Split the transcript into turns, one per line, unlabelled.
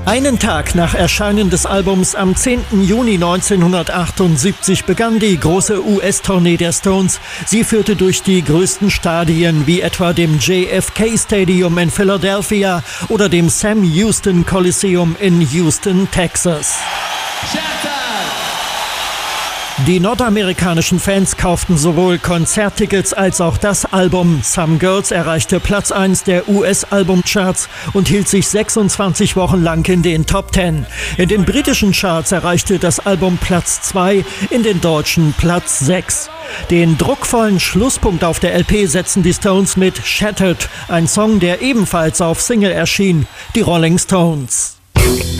Einen Tag nach Erscheinen des Albums am 10. Juni 1978 begann die große US-Tournee der Stones. Sie führte durch die größten Stadien wie etwa dem JFK Stadium in Philadelphia oder dem Sam Houston Coliseum in Houston, Texas. Die nordamerikanischen Fans kauften sowohl Konzerttickets als auch das Album. Some Girls erreichte Platz 1 der US-Albumcharts und hielt sich 26 Wochen lang in den Top 10. In den britischen Charts erreichte das Album Platz 2, in den deutschen Platz 6. Den druckvollen Schlusspunkt auf der LP setzen die Stones mit Shattered, ein Song, der ebenfalls auf Single erschien, die Rolling Stones.